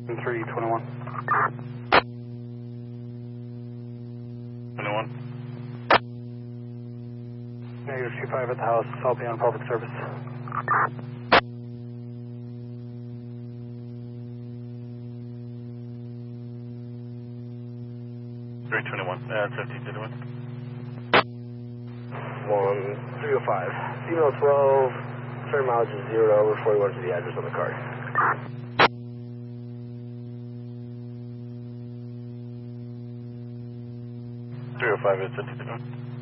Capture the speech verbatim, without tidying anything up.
three twenty-one. twenty-one. Negative two five at the house. I'll be on public service. three twenty-one. Uh, fifty twenty-one. One, three oh five. Female twelve, turn mileage is zero over forty-one to the address on the card. three oh five at fifty twenty-one.